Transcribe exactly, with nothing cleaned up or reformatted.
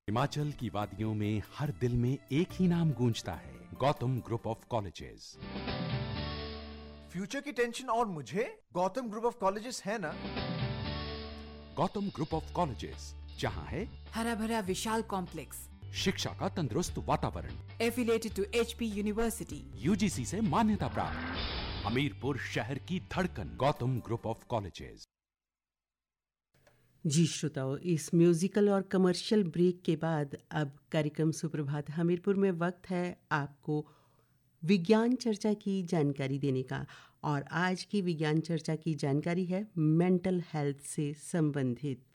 हिमाचल की वादियों में हर दिल में एक ही नाम गूंजता है, Gautam group of colleges. Future की टेंशन और मुझे गौतम ग्रुप ऑफ कॉलेजेस है ना। गौतम ग्रुप ऑफ कॉलेजेस, जहां है हरा भरा विशाल कॉम्प्लेक्स, शिक्षा का तंदुरुस्त वातावरण, affiliated to HP university, UGC से मान्यता प्राप्त, हमीरपुर शहर की धड़कन, गौतम ग्रुप ऑफ कॉलेजेस। जी श्रोताओ, इस म्यूजिकल और कमर्शियल ब्रेक के बाद अब कार्यक्रम सुप्रभात हमीरपुर में वक्त है आपको विज्ञान चर्चा की जानकारी देने का। और आज की विज्ञान चर्चा की जानकारी है मेंटल हेल्थ से संबंधित।